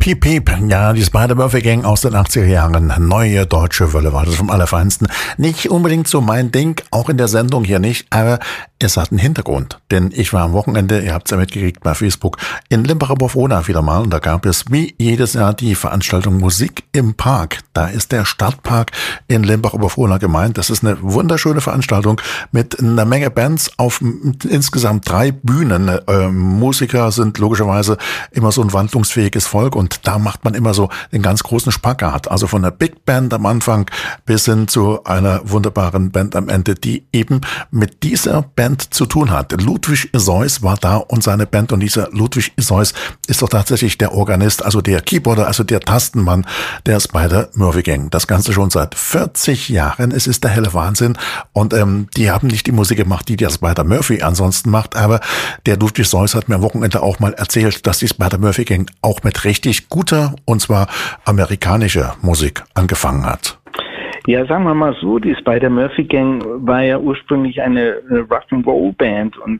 Piep, piep. Ja, die Spider-Murphy-Gang aus den 80er Jahren. Neue deutsche Welle war das vom Allerfeinsten. Nicht unbedingt so mein Ding, auch in der Sendung hier nicht, aber es hat einen Hintergrund. Denn ich war am Wochenende, ihr habt es ja mitgekriegt bei Facebook, in Limbacher-Burg-Ona wieder mal. Und da gab es wie jedes Jahr die Veranstaltung Musik im Park. Da ist der Stadtpark in Limbacher-Burg-Ona gemeint. Das ist eine wunderschöne Veranstaltung mit einer Menge Bands auf insgesamt 3 Bühnen. Musiker sind logischerweise immer so ein wandlungsfähiges Volk und da macht man immer so den ganz großen Spagat. Also von der Big Band am Anfang bis hin zu einer wunderbaren Band am Ende, die eben mit dieser Band zu tun hat. Ludwig Seuss war da und seine Band, und dieser Ludwig Seuss ist doch tatsächlich der Organist, also der Keyboarder, also der Tastenmann der Spider-Murphy-Gang. Das Ganze schon seit 40 Jahren. Es ist der helle Wahnsinn und die haben nicht die Musik gemacht, die der Spider-Murphy ansonsten macht, aber der Ludwig Seuss hat mir am Wochenende auch mal erzählt, dass die Spider-Murphy-Gang auch mit richtig guter, und zwar amerikanischer Musik angefangen hat. Ja, sagen wir mal so, die Spider-Murphy-Gang war ja ursprünglich eine Rock'n'Roll-Band und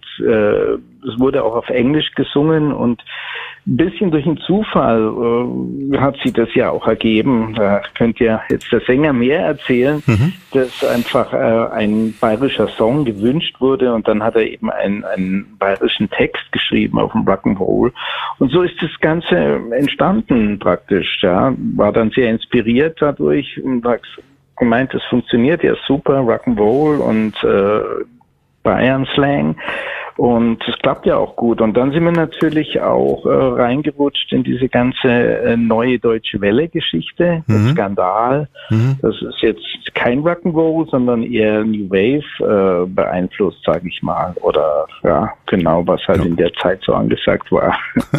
es wurde auch auf Englisch gesungen und ein bisschen durch einen Zufall hat sich das ja auch ergeben. Da könnte ja jetzt der Sänger mehr erzählen, dass einfach ein bayerischer Song gewünscht wurde und dann hat er eben einen bayerischen Text geschrieben auf dem Rock'n'Roll. Und so ist das Ganze entstanden praktisch. Ja, war dann sehr inspiriert dadurch und hat gemeint, es funktioniert ja super, Rock'n'Roll und Bayern-Slang. Und es klappt ja auch gut. Und dann sind wir natürlich auch reingerutscht in diese ganze neue deutsche Welle-Geschichte, der Skandal. Das ist jetzt kein Rock'n'Roll, sondern eher New Wave beeinflusst, sage ich mal. Oder ja, genau, was halt in der Zeit so angesagt war.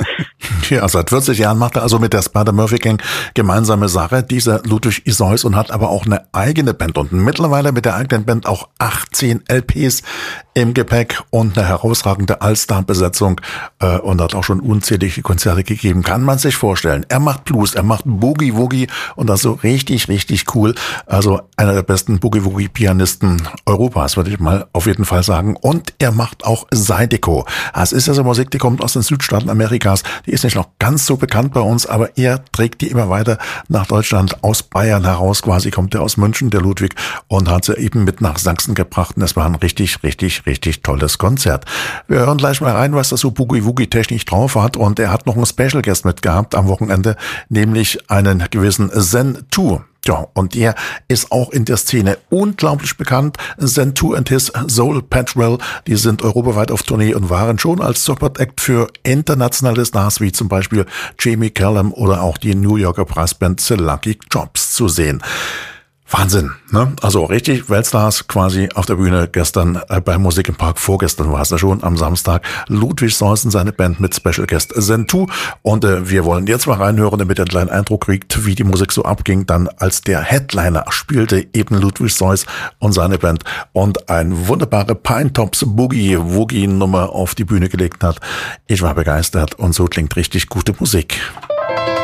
Ja, seit 40 Jahren macht er also mit der Spider-Murphy-Gang gemeinsame Sache, dieser Ludwig Seuss, und hat aber auch eine eigene Band und mittlerweile mit der eigenen Band auch 18 LPs im Gepäck und eine herausragende All-Star-Besetzung und hat auch schon unzählige Konzerte gegeben. Kann man sich vorstellen. Er macht Blues, er macht Boogie-Woogie und das so richtig, richtig cool. Also einer der besten Boogie-Woogie-Pianisten Europas, würde ich mal auf jeden Fall sagen. Und er macht auch Zydeco. Das ist ja so Musik, die kommt aus den Südstaaten Amerikas. Die ist nicht noch ganz so bekannt bei uns, aber er trägt die immer weiter nach Deutschland. Aus Bayern heraus quasi kommt er aus München, der Ludwig, und hat sie eben mit nach Sachsen gebracht. Und es war ein richtig, richtig, richtig tolles Konzert. Wir hören gleich mal rein, was das so Boogie-Woogie-technisch drauf hat. Und er hat noch einen Special Guest mitgehabt am Wochenende, nämlich einen gewissen Zen2. Ja, und der ist auch in der Szene unglaublich bekannt. Zen2 and his Soul Patrol, die sind europaweit auf Tournee und waren schon als Support Act für internationale Stars wie zum Beispiel Jamie Callum oder auch die New Yorker Brassband The Lucky Jobs zu sehen. Wahnsinn, ne? Also richtig Weltstars quasi auf der Bühne gestern bei Musik im Park. Vorgestern war es ja schon, am Samstag. Ludwig Seuss und seine Band mit Special Guest Zen2. Und wir wollen jetzt mal reinhören, damit ihr einen kleinen Eindruck kriegt, wie die Musik so abging. Dann als der Headliner spielte eben Ludwig Seuss und seine Band und ein wunderbare Pinetops Boogie-Woogie-Nummer auf die Bühne gelegt hat. Ich war begeistert und so klingt richtig gute Musik.